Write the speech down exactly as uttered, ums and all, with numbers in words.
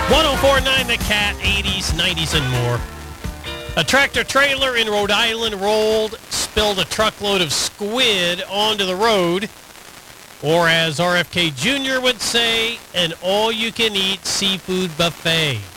one oh four point nine The Cat, eighties, nineties, and more. A tractor-trailer in Rhode Island rolled, spilled a truckload of squid onto the road, or as R F K Junior would say, an all-you-can-eat seafood buffet.